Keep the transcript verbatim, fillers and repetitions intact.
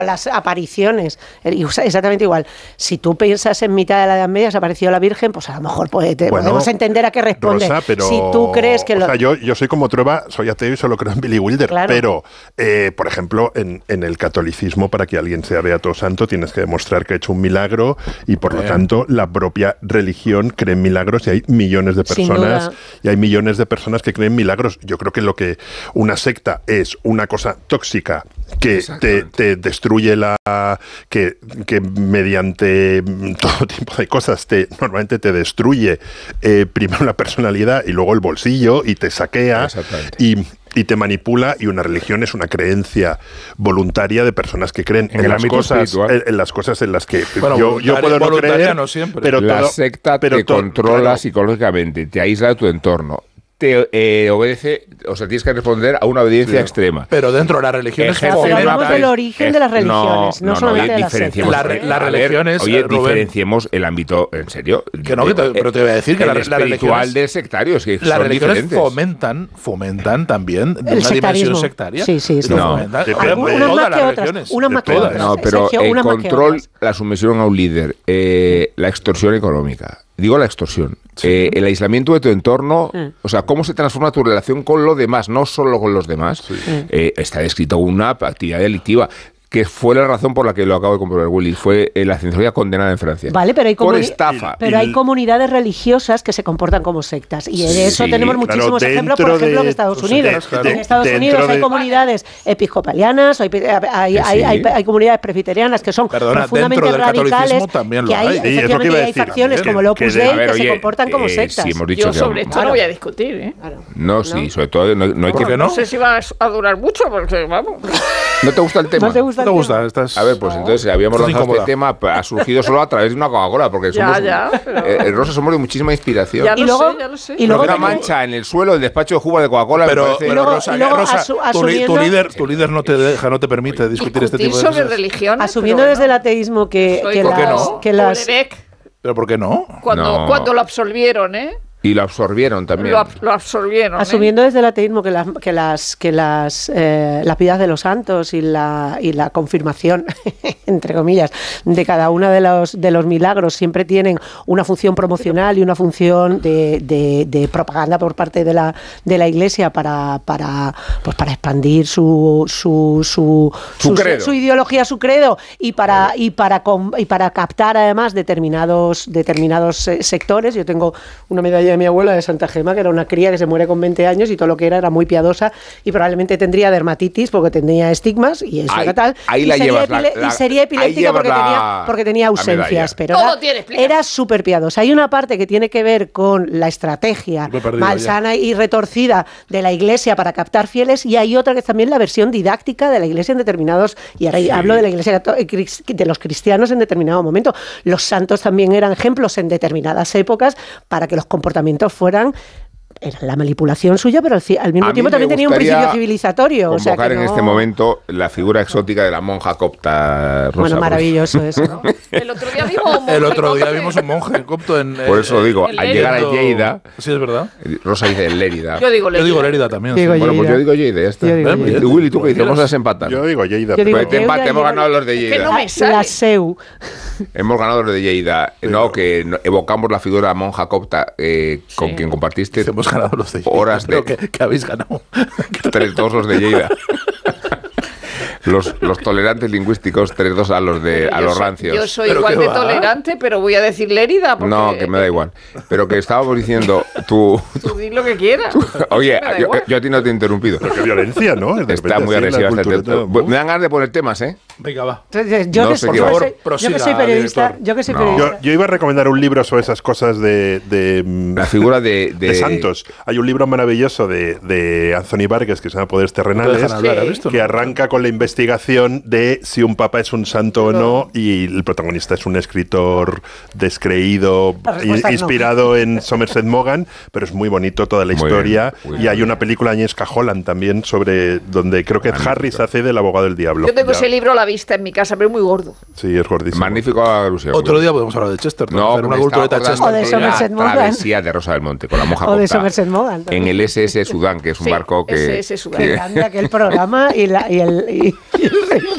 las apariciones, exactamente igual. Si tú piensas en mitad de la Edad Media se apareció la Virgen, pues a lo mejor puede, te, bueno, podemos entender a qué responde. Rosa, pero, si tú crees que... O lo... sea, yo, yo soy como Trueba, soy ateo y solo creo en Billy Wilder, claro. Pero, eh, por ejemplo, en, en el catolicismo, para que alguien sea beato santo, tienes que demostrar que ha hecho un milagro y, por Bien. lo tanto, la propia religión cree en milagros y hay millones de personas y hay millones de personas que creen en milagros. Yo creo que lo que una secta es una cosa tóxica que te, te destruye la... Que, que mediante todo tipo de cosas te, normalmente te destruye eh, primero la personalidad y luego el bolsillo y te saquea y, y te manipula, y una religión es una creencia voluntaria de personas que creen en, en las cosas en, en las cosas en las que bueno, yo, yo puedo no creer, no siempre. Pero la todo, secta pero te todo, controla claro. psicológicamente, te aísla de tu entorno. Te eh, obedece, o sea, tienes que responder a una obediencia sí. extrema. Pero dentro de las religiones... Pero hablamos del origen eh, de las religiones, no, no, no solamente no, de las sectas. La, la religión es... Oye, Rubén, diferenciemos el ámbito, en serio. Que no, que te, pero te voy a decir que el la, la espiritual del sectario, es que las son religiones diferentes. fomentan, fomentan también el una dimensión sectaria. Sí, sí, sí. No. Unas más que otras. Unas más que otras. No, pero Sergio, el control, la sumisión a un líder, eh, la extorsión económica. Digo la extorsión. Sí. Eh, el aislamiento de tu entorno, mm. o sea, cómo se transforma tu relación con lo demás, no solo con los demás, sí. eh, está descrito una actividad delictiva, que fue la razón por la que lo acabo de comprobar, Willy, fue la cienciología condenada en Francia. Vale, pero hay, por estafa. Pero hay comunidades religiosas que se comportan como sectas, y de eso sí, tenemos muchísimos claro, ejemplos, por ejemplo, de, en Estados pues Unidos. Claro. En Estados Unidos hay de, comunidades episcopalianas, hay, hay, sí. hay, hay, hay comunidades presbiterianas que son Perdona, profundamente radicales, también lo que hay, hay. Sí, efectivamente, que hay facciones como el Opus Dei que, que se comportan como sectas. Sí, hemos dicho Yo sobre esto no voy a discutir, ¿eh? No, sí, sobre todo no hay que... No sé si va a durar mucho, porque vamos... ¿No te gusta el tema? ¿No te gusta? ¿No te gusta? Estás... A ver, pues entonces habíamos lanzado este tema, ha surgido solo a través de una Coca-Cola, porque somos, ya, ya, pero... eh, Rosa, somos de muchísima inspiración. Ya lo y luego, sé, ya lo sé. Y luego una tengo... mancha en el suelo del despacho de Juba de Coca-Cola. Pero, me parece... pero luego, Rosa, luego Rosa asu tu, asumiendo... tu líder, tu líder no te deja, no te permite discutir, discutir este tipo de sobre cosas. Religiones, asumiendo desde el ateísmo que, que ¿por qué las... no? Que las... ¿Pero por qué no? Cuando, no. cuando lo absolvieron, ¿eh? Y lo absorbieron también. Lo, ab lo absorbieron. Asumiendo ¿eh? desde el ateísmo que las que las que las eh, la piedad de los santos y la y la confirmación entre comillas de cada uno de los de los milagros siempre tienen una función promocional y una función de, de, de propaganda por parte de la de la Iglesia para para pues para expandir su su su su, su, su ideología, su credo, y para y para y para captar además determinados determinados sectores. Yo tengo una medalla de mi abuela de Santa Gema, que era una cría que se muere con veinte años y todo lo que era era muy piadosa y probablemente tendría dermatitis porque tenía estigmas y eso era tal. Ahí y, la sería llevas la, la, y sería epiléptica porque, la, tenía, porque tenía ausencias. Pero todo era, tiene era súper piadosa. Hay una parte que tiene que ver con la estrategia malsana y retorcida de la Iglesia para captar fieles, y hay otra que es también la versión didáctica de la Iglesia en determinados, y ahora sí. hablo de la Iglesia de los cristianos en determinado momento. Los santos también eran ejemplos en determinadas épocas para que los comportamientos fueran era la manipulación suya, pero al, al mismo tiempo también tenía un principio civilizatorio. O sea que en no... este momento la figura exótica de la monja copta Rosa. Bueno, maravilloso eso. ¿no? El otro día vimos un monje. El otro día vimos un monje copto en. Por eso lo digo, al llegar a Lleida. Sí, es verdad. Rosa dice Lérida. Yo digo Lérida. Yo digo Lérida también. Digo sí. Bueno, pues yo digo Lleida, ya está. Digo Willy, ¿tú qué dices? Vamos a desempatar. Yo digo Lleida. Yo digo, pues te empate, hemos ganado los de Lleida. Que no me sale. La Seu. Hemos ganado los de Lleida. Sí, no, no. que evocamos la figura monja copta eh, sí. con quien compartiste. Hemos ganado los de Lleida. Horas Pero de... que, que habéis ganado. tres dos los de Lleida. Los, los tolerantes lingüísticos, tres dos a los de a los soy, rancios. Yo soy igual de va? tolerante, pero voy a decir Lérida. Porque... No, que me da igual. Pero que estábamos diciendo, tú... Tú di lo que quieras. Oye, yo, yo a ti no te he interrumpido. Pero qué violencia, ¿no? De Está muy agresiva esta cultura. Me dan ganas de poner temas, ¿eh? Venga, va. Yo, no que, sé soy, yo, soy, yo que soy periodista, director. yo que soy No. periodista. Yo, yo iba a recomendar un libro sobre esas cosas de... de La figura de... De, de santos. Hay un libro maravilloso de, de Anthony Vargas que se llama Poderes Terrenales, no hablar, sí. que arranca con la investigación de si un papa es un santo o no, y el protagonista es un escritor descreído, inspirado no. en Somerset Maugham, pero es muy bonito toda la muy historia. Bien, y bien. Hay una película de Agnieszka Holland también sobre donde creo que Ed Harris hace del abogado del diablo. Yo tengo ya. ese libro a la vista en mi casa, pero es muy gordo. Sí, es gordísimo. Magnífico alusión. Otro día podemos hablar de Chesterton. No, hacer una cultureta de Chesterton. O de Somerset Maugham. La travesía de Rosa del Monte con la monja O de copta Somerset Maugham. En el S S Sudán, que es un sí, barco que... S S Sudán. Que grande aquel programa y, la, y el... Y, y el